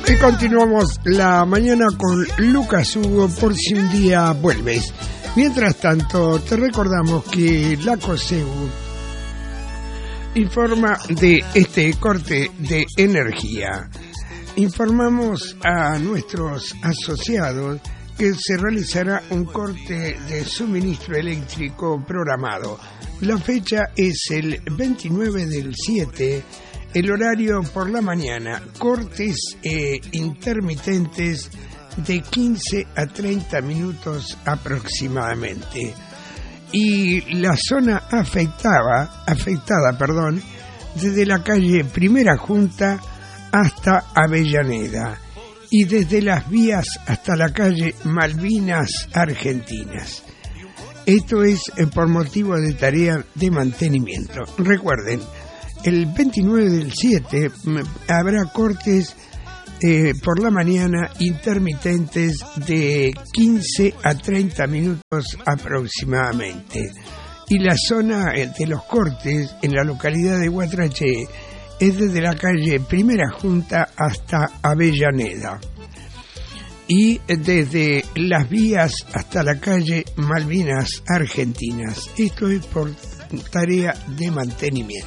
Y continuamos la mañana con Lucas Hugo por si un día vuelves. Mientras tanto, te recordamos que la COSEU informa de este corte de energía. Informamos a nuestros asociados que se realizará un corte de suministro eléctrico programado. La fecha es el 29 del 7. El horario por la mañana, cortes intermitentes de 15 a 30 minutos aproximadamente. Y la zona afectada, desde la calle Primera Junta hasta Avellaneda y desde las vías hasta la calle Malvinas Argentinas. Esto es por motivo de tarea de mantenimiento. Recuerden, el 29 del 7 habrá cortes por la mañana intermitentes de 15 a 30 minutos aproximadamente. Y la zona de los cortes en la localidad de Guatraché es desde la calle Primera Junta hasta Avellaneda. Y desde las vías hasta la calle Malvinas Argentinas. Esto es por tarea de mantenimiento.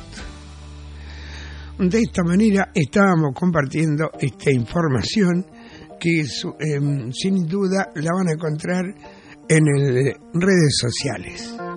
De esta manera estábamos compartiendo esta información que sin duda la van a encontrar en redes sociales.